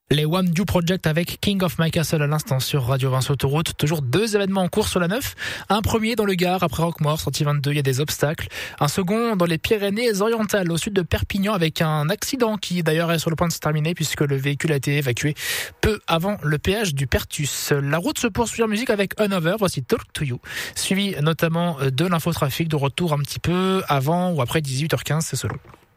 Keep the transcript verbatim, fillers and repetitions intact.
Les One Du Project avec King of My Castle à l'instant sur Radio Vinci Autoroute. Toujours deux événements en cours sur la neuf. Un premier dans le Gard après Roquemaure, sortie vingt-deux, il y a des obstacles. Un second dans les Pyrénées-Orientales au sud de Perpignan avec un accident qui d'ailleurs est sur le point de se terminer puisque le véhicule a été évacué peu avant le péage du Pertus. La route se poursuit en musique avec Unover, voici Talk to You, suivi notamment de l'infotrafic, de retour un petit peu avant ou après dix-huit heures quinze, c'est selon.